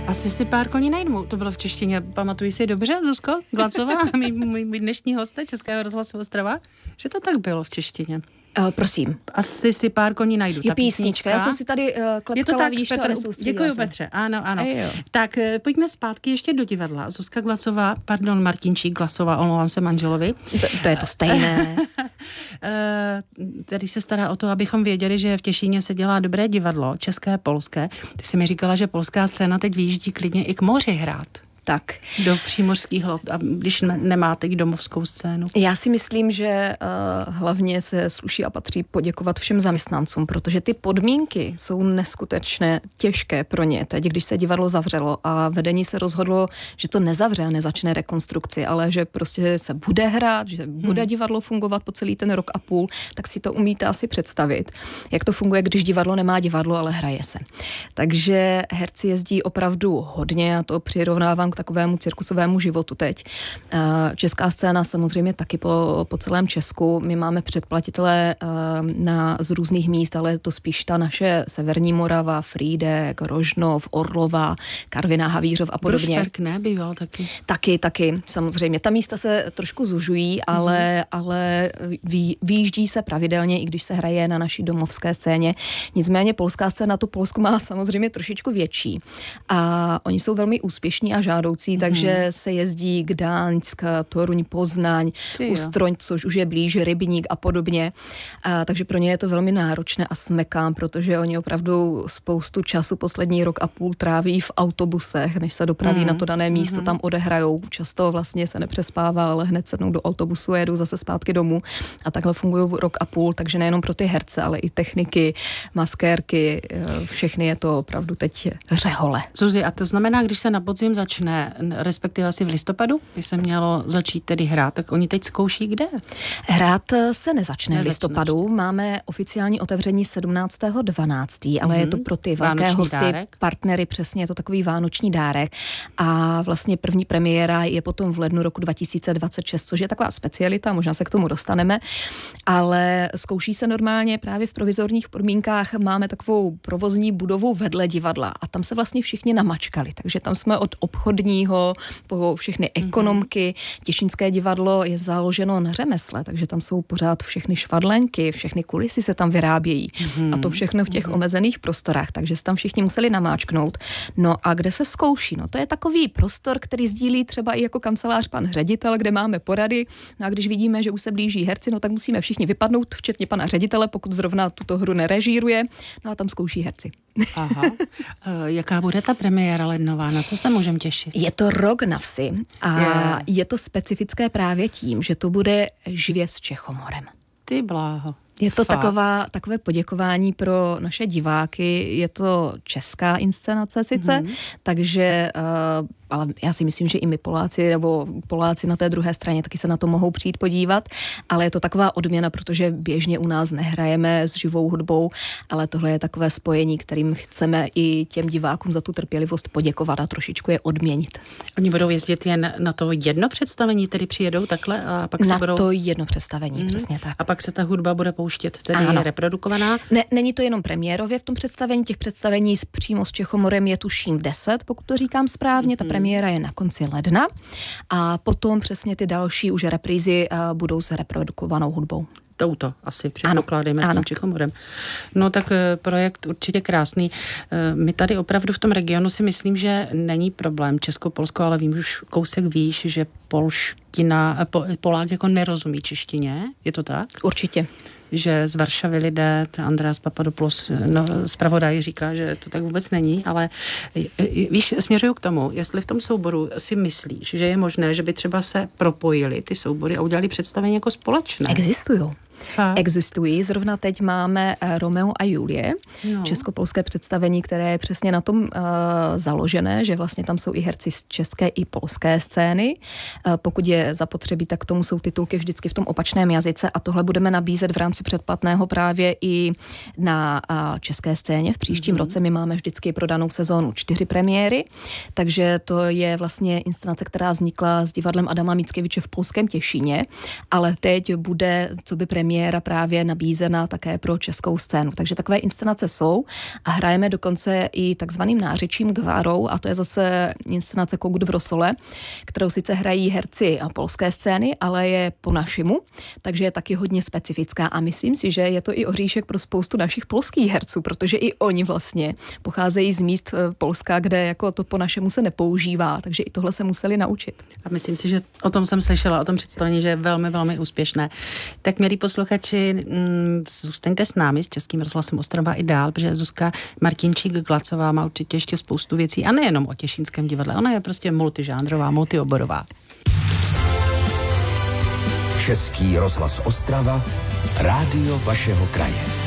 Asi si pár koní najdu. To bylo v češtině. Pamatuji si dobře, Zuzko Glacová, můj dnešní hoste Českého rozhlasu Ostrava, že to tak bylo v češtině. Prosím. Asi si pár koní najdu. Je písnička. Já jsem si tady klepkala, vidíš to, a nesoustředila Děkuji, Petře. Ano. Tak pojďme zpátky ještě do divadla. Zuzka Glacová, Martinčík Glacová, omlouvám se manželovi. To je to stejné. Tady se stará o to, abychom věděli, že v Těšíně se dělá dobré divadlo, české, polské. Ty jsi mi říkala, že polská scéna teď vyjíždí klidně i k moři hrát. Tak. Do přímořských hlad, když nemáte domovskou scénu. Já si myslím, že hlavně se sluší a patří poděkovat všem zaměstnancům, protože ty podmínky jsou neskutečně těžké pro ně. Teď, když se divadlo zavřelo a vedení se rozhodlo, že to nezavře a nezačne rekonstrukci, ale že prostě se bude hrát, že bude divadlo fungovat po celý ten rok a půl, tak si to umíte asi představit, jak to funguje, když divadlo nemá divadlo, ale hraje se. Takže herci jezdí opravdu hodně a to přirovnávám k takovému cirkusovému životu teď. Česká scéna samozřejmě taky po celém Česku. My máme předplatitele z různých míst, ale je to spíš ta naše severní Morava, Frýdek, Rožnov, Orlova, Karviná, Havířov a podobně. Brušperk ne, býval taky. Taky, samozřejmě. Ta místa se trošku zužují, ale vyjíždí se pravidelně, i když se hraje na naší domovské scéně. Nicméně polská scéna to Polsko má samozřejmě trošičku větší. A oni jsou velmi úspěšní a žádoucí, takže se jezdí Gdaňsk, Toruň, Poznaň, Ustroň, což už je blíž, Rybník a podobně. Takže pro ně je to velmi náročné a smekám, protože oni opravdu spoustu času poslední rok a půl tráví v autobusech, než se dopraví na to dané místo, tam odehrajou. Často vlastně se nepřespává, ale hned sednou do autobusu a jedou zase zpátky domů. A takhle fungují rok a půl, takže nejenom pro ty herce, ale i techniky, maskérky, všechny je to opravdu teď řehole. Zuzi, a to znamená, když se na podzim začne, respektive asi v listopadu, by se mělo začít tedy hrát, tak oni teď zkouší kde? Hrát se nezačne v listopadu. Máme oficiální otevření 17.12., ale je to pro ty velké vánoční hosty, dárek. Partnery, přesně, je to takový vánoční dárek. A vlastně první premiéra je potom v lednu roku 2026, což je taková specialita, možná se k tomu dostaneme, ale zkouší se normálně právě v provizorních podmínkách. Máme takovou provozní budovu vedle divadla a tam se vlastně všichni namačkali, takže tam jsme od obchodního po všechny ekonomky. Těšínské divadlo je založeno na řemesle, takže tam jsou pořád všechny švadlenky, všechny kulisy se tam vyrábějí a to všechno v těch omezených prostorách, takže se tam všichni museli namáčknout. No a kde se zkouší? No to je takový prostor, který sdílí třeba i jako kancelář pan ředitel, kde máme porady. No a když vidíme, že už se blíží herci, no tak musíme všichni vypadnout, včetně pana ředitele, pokud zrovna tuto hru nerežíruje. No a tam zkouší herci. Aha. Jaká bude ta premiéra lednová? Na co se můžeme těšit? Je to Rok na vsi a je to specifické právě tím, že to bude živě s Čechomorem. Ty bláho. Je to takové poděkování pro naše diváky, je to česká inscenace sice, takže ale já si myslím, že i my Poláci na té druhé straně taky se na to mohou přijít podívat, ale je to taková odměna, protože běžně u nás nehrajeme s živou hudbou, ale tohle je takové spojení, kterým chceme i těm divákům za tu trpělivost poděkovat a trošičku je odměnit. Oni budou jezdit jen na to jedno představení, tedy přijedou takhle a pak se budou... Na to jedno představení, přesně tak. A pak se ta hudba bude pouštět, tedy je reprodukovaná? Ne, není to jenom premiérově v tom představení, těch představení přímo s Čechomorem je tuším 10, pokud to říkám správně, ta premiéra je na konci ledna a potom přesně ty další už reprízy budou s reprodukovanou hudbou. Touto asi předpokládáme s tím Čechomorem. No tak projekt určitě krásný. My tady opravdu v tom regionu si myslím, že není problém Česko-Polsko, ale vím už kousek výš, že Polák jako nerozumí češtině. Je to tak? Určitě. Že z Varšavy lidé, Andreas Papadopoulos, zpravodaj říká, že to tak vůbec není, ale víš, směřuju k tomu, jestli v tom souboru si myslíš, že je možné, že by třeba se propojili ty soubory a udělali představení jako společné. Existují. Zrovna teď máme Romeo a Julie, česko-polské představení, které je přesně na tom založené, že vlastně tam jsou i herci z české i polské scény. Pokud je zapotřebí, tak k tomu jsou titulky vždycky v tom opačném jazyce a tohle budeme nabízet v rámci předplatného právě i na české scéně. V příštím roce my máme vždycky pro danou sezónu 4 premiéry, takže to je vlastně inscenace, která vznikla s divadlem Adama Mickiewicze v polském Těšíně, ale teď bude co by premiéra premiéra právě nabízena také pro českou scénu. Takže takové inscenace jsou a hrajeme dokonce i takzvaným nářečím gvarou, a to je zase inscenace Kogut v Rosole, kterou sice hrají herci a polské scény, ale je po našimu, takže je taky hodně specifická a myslím si, že je to i oříšek pro spoustu našich polských herců, protože i oni vlastně pocházejí z míst Polska, kde jako to po našemu se nepoužívá, takže i tohle se museli naučit. A myslím si, že o tom jsem slyšela, o tom představení, že je velmi, velmi úspěšné. Tak milí posluchači, zůstaňte s námi, s Českým rozhlasem Ostrava i dál, protože Zuzka Martinčík-Glacová má určitě ještě spoustu věcí a nejenom o Těšínském divadle, ona je prostě multižánrová, multioborová. Český rozhlas Ostrava, rádio vašeho kraje.